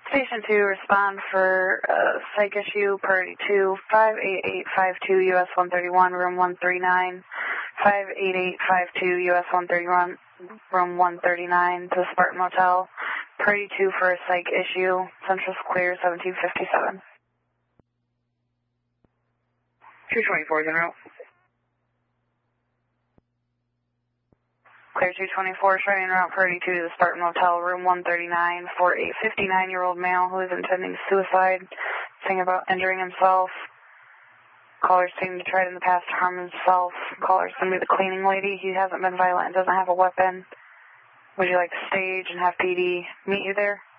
Station 2, respond for psych issue, priority 2, 58852 US 131, room 139, 58852 US 131, room 139 to Spartan Motel, priority 2 for a psych issue, Central Clear 1757. 224 is en route. Clear 224, showing en route priority 2 to the Spartan Motel, room 139, for a 59-year-old male who is intending suicide, thinking about injuring himself. Caller's seemed to try in the past to harm himself. Caller's going to be the cleaning lady. He hasn't been violent and doesn't have a weapon. Would you like to stage and have PD meet you there?